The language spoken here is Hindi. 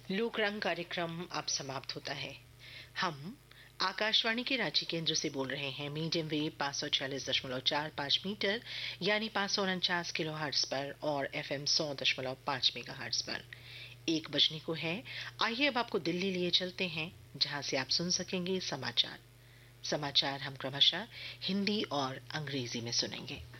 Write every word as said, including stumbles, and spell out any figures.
लोक रंग कार्यक्रम अब समाप्त होता है। हम आकाशवाणी के रांची केंद्र से बोल रहे हैं मीडियम वेव पाँच सौ छियालीस दशमलव चार पाँच मीटर यानी पाँच सौ उनचास किलो हर्ट्ज पर और एफएम सौ दशमलव पाँच मेगा हर्ट्ज पर। एक बजने को है। आइए अब आपको दिल्ली लिए चलते हैं, जहां से आप सुन सकेंगे समाचार। समाचार हम क्रमशः हिंदी और अंग्रेजी में सुनेंगे।